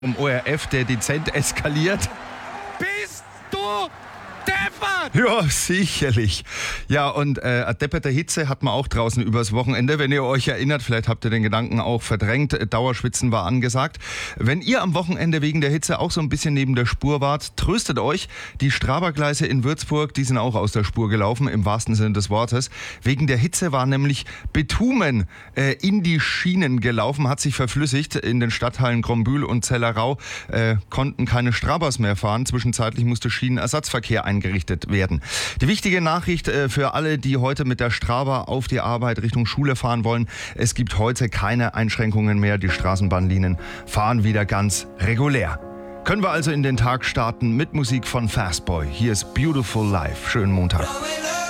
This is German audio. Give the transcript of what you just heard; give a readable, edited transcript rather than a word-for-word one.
Vom ORF, der dezent eskaliert. Bist du deppert? Ja, sicherlich. Ja, und depperte Hitze hat man auch draußen übers Wochenende. Wenn ihr euch erinnert, vielleicht habt ihr den Gedanken auch verdrängt, Dauerschwitzen war angesagt. Wenn ihr am Wochenende wegen der Hitze auch so ein bisschen neben der Spur wart, tröstet euch. Die Straber-Gleise in Würzburg, die sind auch aus der Spur gelaufen, im wahrsten Sinne des Wortes. Wegen der Hitze war nämlich Bitumen in die Schienen gelaufen, hat sich verflüssigt. In den Stadtteilen Grombühl und Zellerau konnten keine Strabers mehr fahren. Zwischenzeitlich musste Schienenersatzverkehr eingerichtet werden. Die wichtige Nachricht für alle, die heute mit der Straber auf die Arbeit Richtung Schule fahren wollen: Es gibt heute keine Einschränkungen mehr. Die Straßenbahnlinien fahren wieder ganz regulär. Können wir also in den Tag starten mit Musik von Fastboy. Hier ist Beautiful Life. Schönen Montag.